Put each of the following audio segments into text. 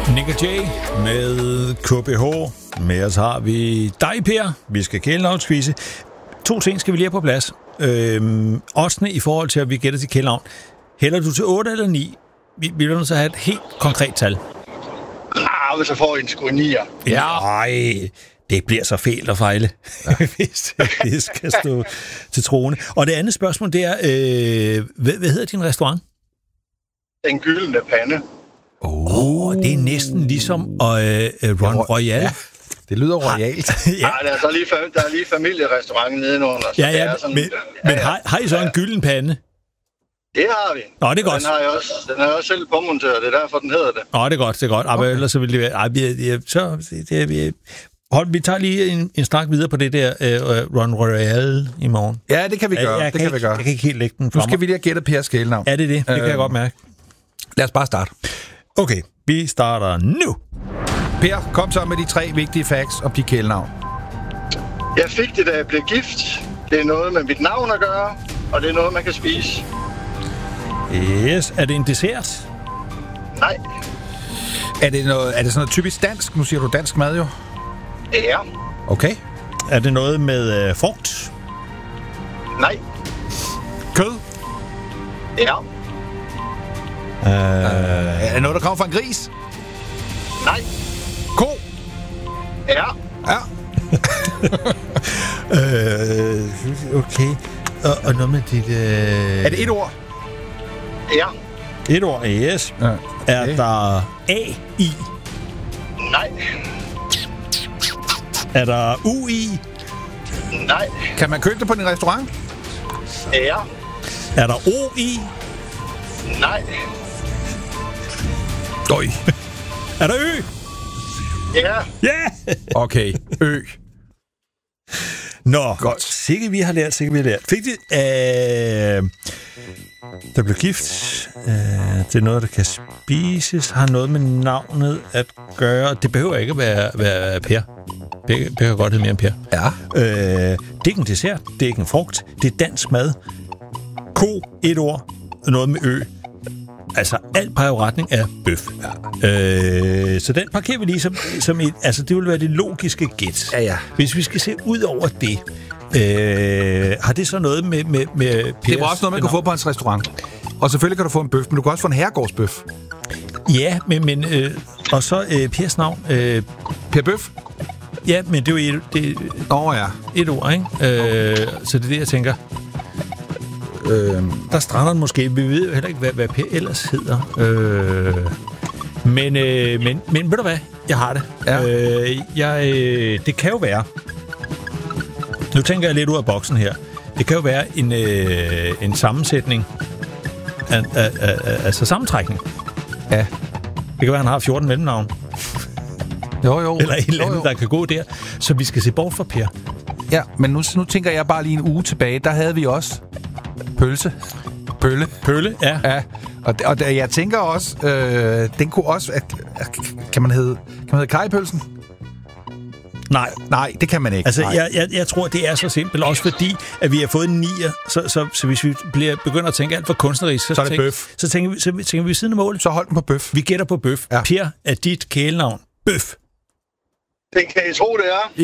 Nick og Jay med KBH. Med os har vi dig, Per. Vi skal kælenavnsquizze. 2 ting skal vi lige have på plads. Oddsene i forhold til, at vi gætter til kælenavn. Hælder du til 8 eller 9? Vi bliver nødt til at have et helt konkret tal. Hvis jeg får en sgu 9'er. Ja. Ej, det bliver så fælt at fejle, hvis det skal stå til troende. Og det andet spørgsmål, det er, hvad hedder din restaurant? Den gyldne pande. Det er næsten ligesom Ron Royal. Ja, det lyder royalt. Ja, der er lige familierestaurant nedenunder. Ja, men har I så en gylden pande? Det har vi. Nå, det er godt. Den har jeg også selv påmonteret, det er derfor, den hedder det. Nå, det er godt, det er godt. Okay. Ellers så vil det være... Vi tager lige en snak videre på det der Ron Royal i morgen. Ja, det kan vi gøre. Jeg kan ikke helt lægge den. Nu skal vi lige have gættet Pers kælenavn. Ja, det er det. Det kan jeg godt mærke. Lad os bare starte. Okay, vi starter nu. Per, kom så med de 3 vigtige facts om dit kælenavn. Jeg fik det, da jeg blev gift. Det er noget med mit navn at gøre, og det er noget, man kan spise. Yes. Er det en dessert? Nej. Er det sådan noget typisk dansk? Nu siger du dansk mad jo. Ja. Okay. Er det noget med frugt? Nej. Kød? Ja. Er det noget, der kommer fra en gris? Nej. Ko? Ja. Ja. Okay. Og noget med dit... Er det 1 ord? Ja. 1 ord, yes. Ja. Okay. Er der A i? Nej. Er der U i? Nej. Kan man købe det på din restaurant? Ja. Er der O i? Nej. Døj. Er der Ø? Ja. Ja! Okay, Ø. Nå, godt. Sikke vi har lært. Fik det, der blev gift. Det er noget, der kan spises. Har noget med navnet at gøre. Det behøver ikke at være Per. Det kan godt hedde mere end Per. Ja. Det er ikke en dessert. Det er ikke en frugt. Det er dansk mad. Ko, 1 ord. Noget med Ø. Altså, alt peger i retning af bøf. Ja. Så den parkerer vi lige som et... Altså, det vil være det logiske gæt. Ja. Hvis vi skal se ud over det, har det så noget med Pers... Det var også noget, man kan få på hans restaurant. Og selvfølgelig kan du få en bøf, men du kan også få en herregårdsbøf. Ja, men og så Pers navn. Per Bøf? Ja, men det er jo et ord, ikke? Så det er det, jeg tænker... Der strander den måske. Vi ved jo heller ikke, hvad Per ellers hedder. Men ved du hvad? Jeg har det. Ja. Det kan jo være... Nu tænker jeg lidt ud af boksen her. Det kan jo være en sammensætning altså sammentrækning. Ja. Det kan være, han har 14 mellemnavn. Jo. Eller et eller andet, der kan gå der. Så vi skal se bort fra Per. Ja, men nu tænker jeg bare lige en uge tilbage. Der havde vi også Pølle, ja. Og jeg tænker også, den kunne også... Kan man hedde Kajpølsen? Nej, det kan man ikke. Altså, jeg tror, det er så simpelt. Også fordi, at vi har fået en 9'er, så hvis vi begynder at tænke alt for kunstnerisk, så er det bøf. Så tænker vi siden af målet. Så hold den på bøf. Vi gætter på bøf. Ja. Per, er dit kælenavn bøf? Det kan I tro, det er.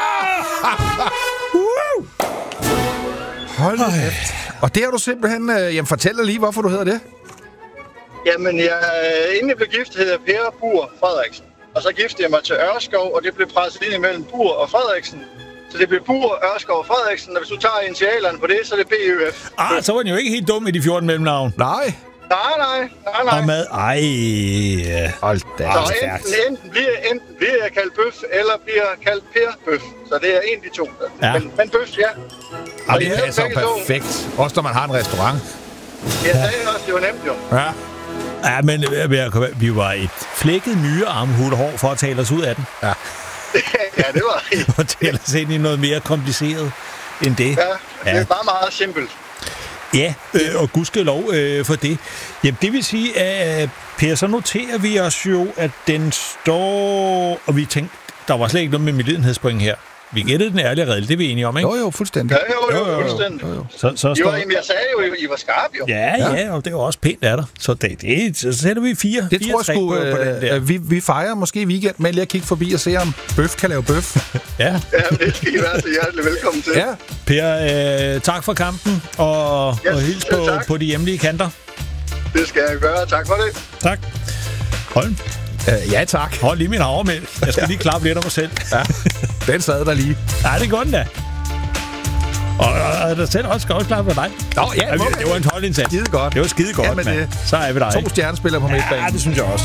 Hold da kæft. Og det har du simpelthen... fortæl dig lige, hvorfor du hedder det. Jamen, inden jeg blev gift, hed jeg Per Bur Frederiksen. Og så giftede jeg mig til Ørskov, og det blev presset ind imellem Bur og Frederiksen. Så det blev Bur, Ørskov og Frederiksen, og hvis du tager initialerne på det, så er det BØF. Så var den jo ikke helt dum i de 14 mellemnavn. Nej. Nej. Og mad, Hold da. Så enten bliver jeg kaldt bøf, eller bliver kaldt Per Bøf. Så det er en af de 2. Ja. Men bøf, ja. Og det passer jo perfekt. Også når man har en restaurant. Jeg sagde også, det var nemt jo. Ja. Ja, men vi var et flækket myrearmhul hår for at tale os ud af den. Ja. Ja, det var det. Og tale os ind i noget mere kompliceret end det. Ja, det er bare meget simpelt. Ja, og gudskelov for det. Jamen, det vil sige, at Per, så noterer vi os jo, at den står... Og vi tænkte, der var slet ikke noget med medlidenhedspoint her. Vi gættede den ærlige redel, det er vi enige om, ikke? Jo, fuldstændig. Ja, jo, fuldstændig. Så Jeg sagde jo, I var skarpe, jo. Ja, og det var også pænt af dig. Så så sætter vi 4. Det tror jeg sgu, på den der. vi fejrer måske weekend med lige at kigge forbi og se, om bøf kan lave bøf. Ja. Ja, det skal I være så hjertelig velkommen til. Ja. Per, tak for kampen, og hils på de hjemlige kanter. Det skal jeg gøre. Tak for det. Tak. Holm. Ja, tak. Hold lige min havremænd. Jeg skal lige klappe lidt af mig selv. Ja, den sad der lige. Nej, det går den da. Og der selv også skal også klappe af dig. Nå, ja, det var en holdindsats. Skide godt. Det var skide godt, Jamen, mand. Så er vi der, 2 stjernespillere på midtbanen. Ja, det synes jeg også.